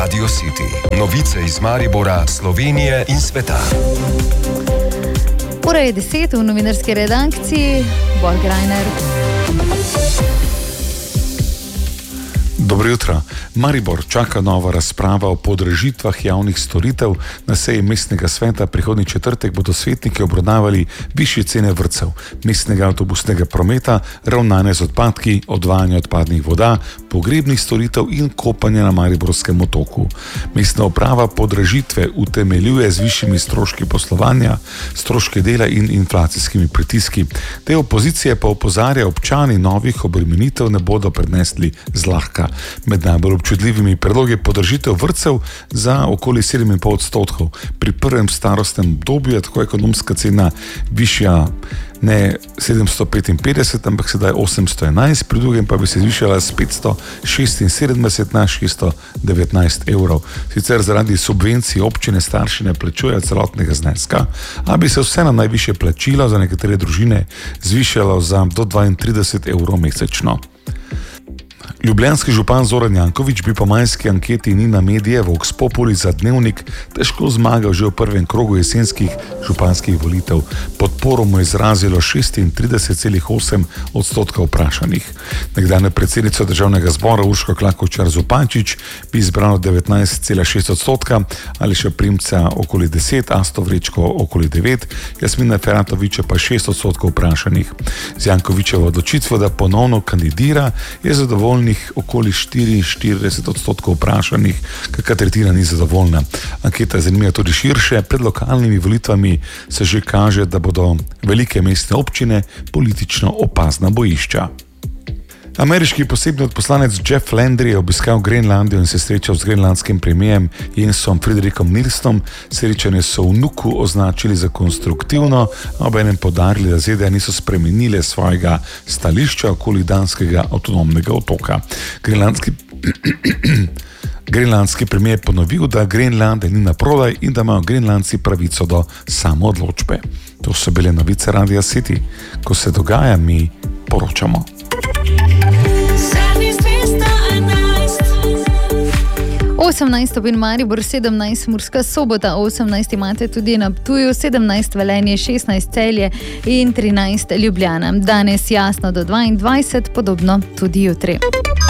Radio City. Novice iz Maribora, Slovenije in sveta. Ura je 10 v novinarski redakciji. Borg Reiner. Dobro jutro. Maribor čaka nova razprava o podražitvah javnih storitev. Na seji mestnega sveta prihodnji četrtek bodo svetniki obravnavali višje cene vrtcev, mestnega avtobusnega prometa, ravnanje z odpadki, odvajanje odpadnih voda, pogrebnih storitev in kopanja na Mariborskem otoku. Mestna uprava podražitve utemeljuje z višjimi stroški poslovanja, stroški dela in inflacijskimi pritiski. Te opozicije pa opozarja, občani novih obremenitev ne bodo prenesli zlahka. Med najbolj občutljivimi predlogi podražitev vrtcev za okoli 7,5%. Pri prvem starostnem obdobju je tako ekonomska cena višja ne 755, ampak sedaj 811, pri drugem pa bi se zvišala z 576 na 619 evrov. Sicer zaradi subvencij občine starši ne plačujejo celotnega zneska, a bi se vseeno najvišje plačilo za nekatere družine zvišalo za do 32 evrov mesečno. Ljubljanski župan Zoran Janković bi po majski anketi Nina Medije Vox Populi za Dnevnik težko zmagal že v prvem krogu jesenskih županskih volitev. Podporo mu je izrazilo 36,8% vprašanih. Nekdanja predsednica državnega zbora Urška Klakočar Zupančič bi izbrala 19,6%, Aleša Primca okoli 10%, Asto Vrečko okoli 9%, Jasmina Feratovića pa 6% vprašanih. Z Jankovićevo odločitvo, da ponovno kandidira, je zadovoljnih okoli 44% vprašanih, kakšna tretjina ni zadovoljna. Anketa je zanimiva tudi širše. Pred lokalnimi volitvami se že kaže, da bodo velike mestne občine politično opazna bojišča. Ameriški posebni odposlanec Jeff Landry je obiskal Grenlandijo in se srečal z grenlandskim premijerjem Jensom Friderikom Nilsnom. Srečanje so v Nuku označili za konstruktivno, obenem poudarili, da ZDA niso spremenile svojega stališča okoli danskega avtonomnega otoka. Grenlandski premijer je ponovil, da Grenlandija ni naprodaj in da imajo Grenlandci pravico do samoodločbe. To so bile novice Radia City. Ko se dogaja, mi poročamo. 18 stopinj Maribor, 17 Murska Sobota, 18 imate tudi na Ptuju, 17 Velenje, 16 Celje in 13 Ljubljana. Danes jasno do 22, podobno tudi jutri.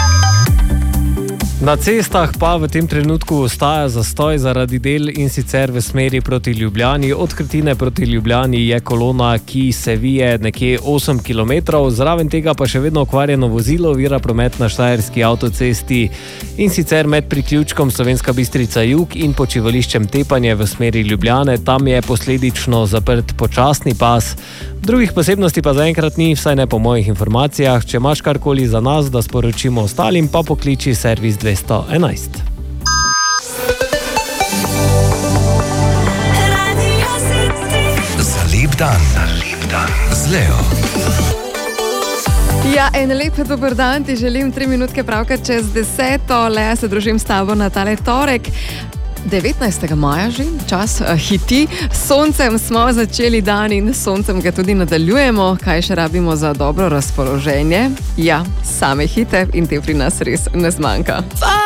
Na cestah pa v tem trenutku ostaja zastoj zaradi del, in sicer v smeri proti Ljubljani. Od Krtine proti Ljubljani je kolona, ki se vije nekje 8 km, zraven tega pa še vedno okvarjeno vozilo ovira promet na Štajerski avtocesti, in sicer med priključkom Slovenska Bistrica Jug in počivališčem Tepanje v smeri Ljubljane. Tam je posledično zaprt počasni pas. Drugih posebnosti pa zaenkrat ni, vsaj ne po mojih informacijah. Če imaš karkoli za nas, da sporočimo ostalim, pa pokliči servis 211. Za lep dan. Z Leo. Ja, en lep dober dan ti želim, 3 minutke pravka čez 10. Lea, se družim s tabo na tale torek. 19. maja že, čas hiti. S soncem smo začeli dan in s soncem ga tudi nadaljujemo. Kaj še rabimo za dobro razpoloženje? Ja, same hite, in te pri nas res ne zmanjka.